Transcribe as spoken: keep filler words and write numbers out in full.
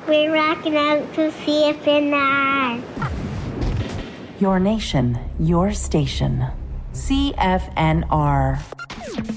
We're rocking out to C F N R. Your nation, your station. C F N R.